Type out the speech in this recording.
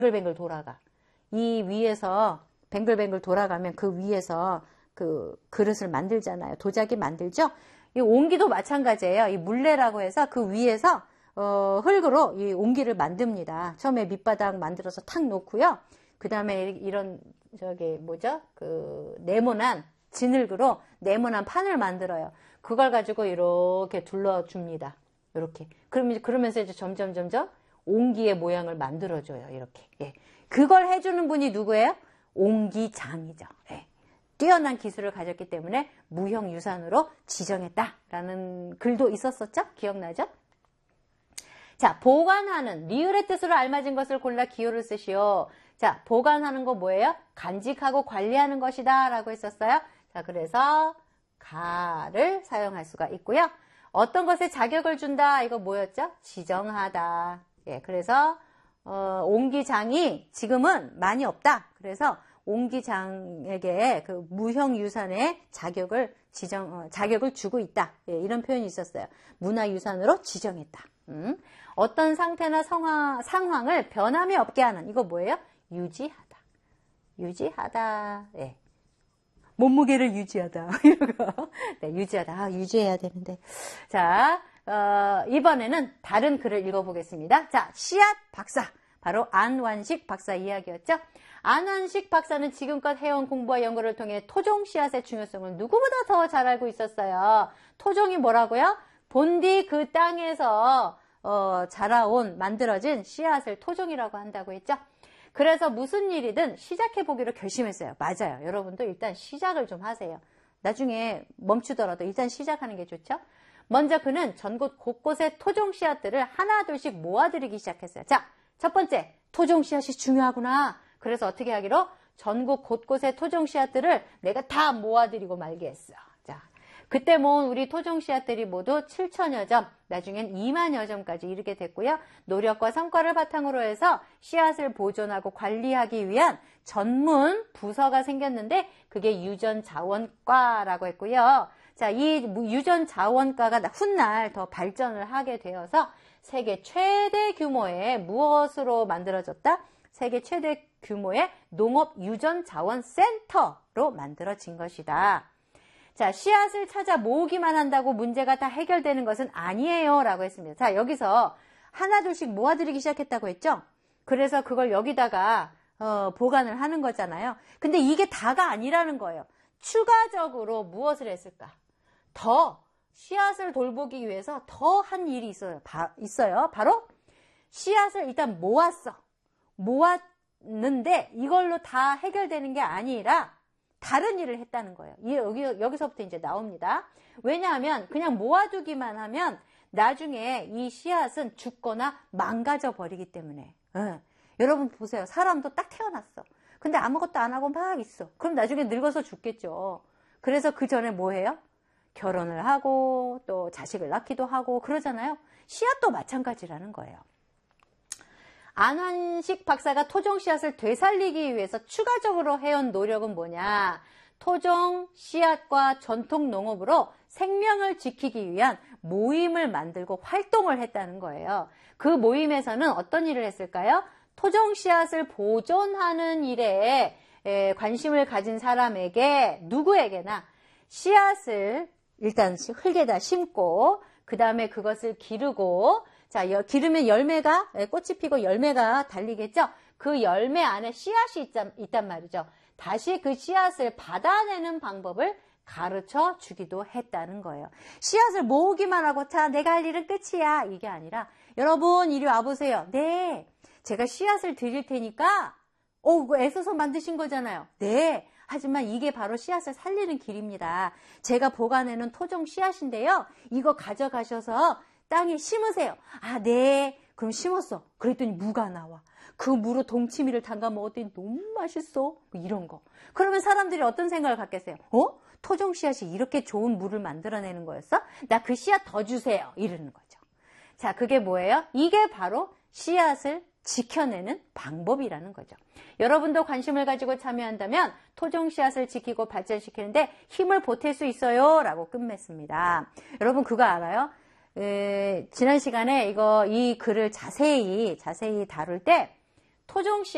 뱅글뱅글 돌아가. 이 위에서 뱅글뱅글 돌아가면 그 위에서 그 그릇을 만들잖아요. 도자기 만들죠? 이 옹기도 마찬가지예요. 이 물레라고 해서 그 위에서 흙으로 이 옹기를 만듭니다. 처음에 밑바닥 만들어서 탁 놓고요. 그 다음에 이런 그 네모난 진흙으로 네모난 판을 만들어요. 그걸 가지고 이렇게 둘러줍니다. 이렇게. 그러면서 이제 점점 옹기의 모양을 만들어줘요. 이렇게. 예. 그걸 해주는 분이 누구예요? 옹기장이죠. 예. 뛰어난 기술을 가졌기 때문에 무형유산으로 지정했다라는 글도 있었었죠? 기억나죠? 자, 보관하는, 리을의 뜻으로 알맞은 것을 골라 기호를 쓰시오. 자, 보관하는 거 뭐예요? 간직하고 관리하는 것이다 라고 했었어요. 자, 그래서 가를 사용할 수가 있고요. 어떤 것에 자격을 준다, 이거 뭐였죠? 지정하다. 예, 그래서 옹기장이 지금은 많이 없다. 그래서 옹기장에게 그 무형유산의 자격을 주고 있다. 예, 이런 표현이 있었어요. 문화유산으로 지정했다. 어떤 상태나 상황을 변함이 없게 하는, 이거 뭐예요? 유지하다. 유지하다. 예. 몸무게를 유지하다. 이거. 네, 유지하다. 유지해야 되는데. 자, 이번에는 다른 글을 읽어보겠습니다. 자, 씨앗 박사. 바로 안완식 박사 이야기였죠. 안완식 박사는 지금껏 해온 공부와 연구를 통해 토종 씨앗의 중요성을 누구보다 더 잘 알고 있었어요. 토종이 뭐라고요? 본디 그 땅에서 만들어진 씨앗을 토종이라고 한다고 했죠. 그래서 무슨 일이든 시작해보기로 결심했어요. 맞아요. 여러분도 일단 시작을 좀 하세요. 나중에 멈추더라도 일단 시작하는 게 좋죠. 먼저 그는 전국 곳곳의 토종 씨앗들을 하나둘씩 모아들이기 시작했어요. 자, 첫 번째, 토종 씨앗이 중요하구나. 그래서 어떻게 하기로? 전국 곳곳의 토종 씨앗들을 내가 다 모아들이고 말게 했어. 자, 그때 모은 우리 토종 씨앗들이 모두 7천여 점, 나중엔 2만여 점까지 이르게 됐고요. 노력과 성과를 바탕으로 해서 씨앗을 보존하고 관리하기 위한 전문 부서가 생겼는데 그게 유전자원과라고 했고요. 자, 이 유전자원과가 훗날 더 발전을 하게 되어서 세계 최대 규모의 무엇으로 만들어졌다? 세계 최대 규모의 농업유전자원센터로 만들어진 것이다. 자, 씨앗을 찾아 모으기만 한다고 문제가 다 해결되는 것은 아니에요 라고 했습니다. 자, 여기서 하나둘씩 모아들이기 시작했다고 했죠? 그래서 그걸 여기다가 보관을 하는 거잖아요. 근데 이게 다가 아니라는 거예요. 추가적으로 무엇을 했을까? 더 씨앗을 돌보기 위해서 더 한 일이 있어요. 바로 씨앗을 일단 모았는데 이걸로 다 해결되는 게 아니라 다른 일을 했다는 거예요. 여기서부터 이제 나옵니다. 왜냐하면 그냥 모아두기만 하면 나중에 이 씨앗은 죽거나 망가져 버리기 때문에. 여러분 보세요. 사람도 딱 태어났어. 근데 아무것도 안 하고 막 있어. 그럼 나중에 늙어서 죽겠죠. 그래서 그 전에 뭐 해요? 결혼을 하고 또 자식을 낳기도 하고 그러잖아요. 씨앗도 마찬가지라는 거예요. 안완식 박사가 토종 씨앗을 되살리기 위해서 추가적으로 해온 노력은 뭐냐? 토종 씨앗과 전통 농업으로 생명을 지키기 위한 모임을 만들고 활동을 했다는 거예요. 그 모임에서는 어떤 일을 했을까요? 토종 씨앗을 보존하는 일에 관심을 가진 사람에게 누구에게나 씨앗을 일단 흙에다 심고 그 다음에 그것을 기르고 자, 기르면 열매가 꽃이 피고 열매가 달리겠죠. 그 열매 안에 씨앗이 있단 말이죠. 다시 그 씨앗을 받아내는 방법을 가르쳐 주기도 했다는 거예요. 씨앗을 모으기만 하고 자, 내가 할 일은 끝이야. 이게 아니라 여러분 이리 와보세요. 네, 제가 씨앗을 드릴 테니까 그거 애써서 만드신 거잖아요. 네, 하지만 이게 바로 씨앗을 살리는 길입니다. 제가 보관해놓은 토종 씨앗인데요. 이거 가져가셔서 땅에 심으세요. 아, 네. 그럼 심었어. 그랬더니 무가 나와. 그 무로 동치미를 담가 먹었더니 너무 맛있어. 이런 거. 그러면 사람들이 어떤 생각을 갖겠어요? 토종 씨앗이 이렇게 좋은 무를 만들어내는 거였어? 나 그 씨앗 더 주세요. 이러는 거죠. 자, 그게 뭐예요? 이게 바로 씨앗을 지켜내는 방법이라는 거죠. 여러분도 관심을 가지고 참여한다면 토종 씨앗을 지키고 발전시키는데 힘을 보탤 수 있어요. 라고 끝맺습니다. 여러분 그거 알아요? 지난 시간에 이 글을 자세히 다룰 때 토종 씨앗